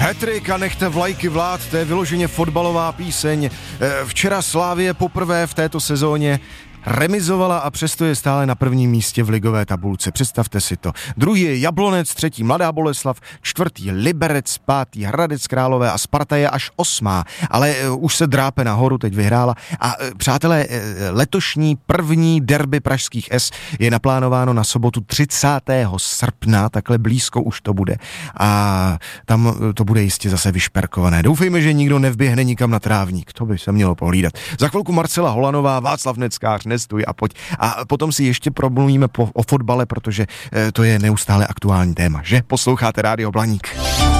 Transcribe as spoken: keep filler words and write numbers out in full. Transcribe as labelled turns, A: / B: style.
A: Hattrick a nechte vlajky vlád, to je vyloženě fotbalová píseň. Včera Slavie poprvé v této sezóně remizovala a přesto je stále na prvním místě v ligové tabulce. Představte si to. Druhý je Jablonec, třetí Mladá Boleslav, čtvrtý Liberec, pátý Hradec Králové a Sparta je až osmá. Ale uh, už se drápe nahoru, teď vyhrála. A uh, přátelé, uh, letošní první derby pražských S je naplánováno na sobotu třicátého srpna, takhle blízko už to bude. A tam uh, to bude jistě zase vyšperkované. Doufejme, že nikdo nevběhne nikam na trávník. To by se mělo pohlídat. Za chvilku Marcela Holanová, Václav Neckář, Nestuj a pojď. A potom si ještě promluvíme po, o fotbale, protože e, to je neustále aktuální téma, že? Posloucháte Rádio Blaník.